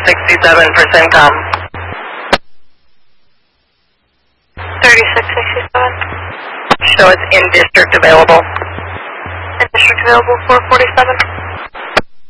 3667 for CENTCOM. 3667. Show it's in district available. In district available for